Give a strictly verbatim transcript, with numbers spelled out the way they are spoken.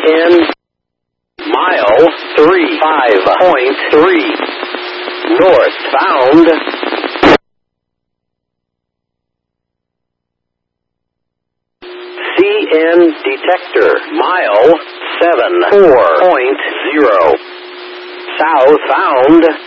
N mile three five point three. North bound. C N detector, mile seven four point zero. Southbound.